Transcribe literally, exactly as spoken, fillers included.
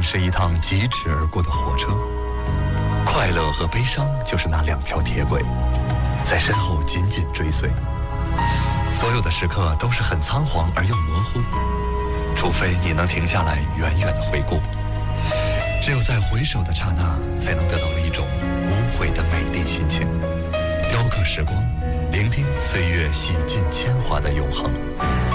命是一趟疾驰而过的火车，快乐和悲伤就是那两条铁轨，在身后紧紧追随。所有的时刻都是很仓皇而又模糊，除非你能停下来远远的回顾，只有在回首的刹那，才能得到一种无悔的美丽心情。雕刻时光，聆听岁月洗尽铅华的永恒。